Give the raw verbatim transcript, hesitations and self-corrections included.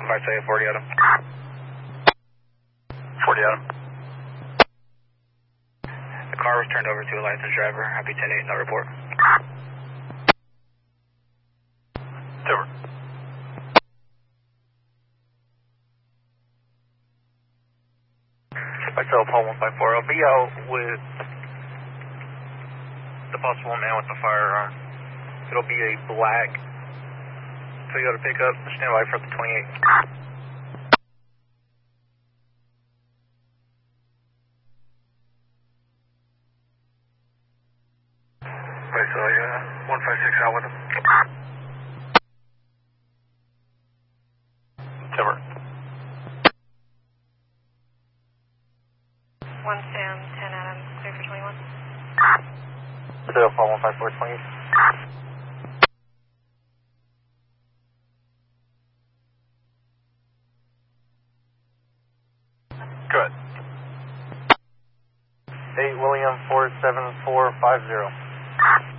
If I say forty Adam. forty Adam. The car was turned over to a licensed driver. Happy ten eight, no report. Over. I tell Paul one five four, I'll be out with the possible man with the firearm. It'll be a black Toyota pickup. Stand by for the twenty-eight. Right, so uh, one five six out with him. Timber. One Sam, ten Adam, clear for twenty-one. Zero four one five four twenty. Good. Eight William four seven four five zero.